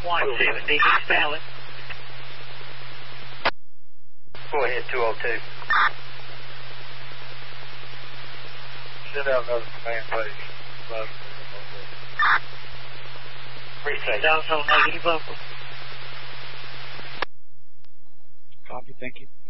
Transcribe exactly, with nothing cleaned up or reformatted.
one seventy, valid. Go ahead, two oh two. Send out another command page. Appreciate it. Down on negative vocal. Copy, thank you.